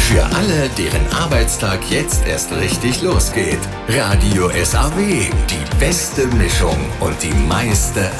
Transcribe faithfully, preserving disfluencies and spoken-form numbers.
Für alle, deren Arbeitstag jetzt erst richtig losgeht. Radio S A W, die beste Mischung und die meiste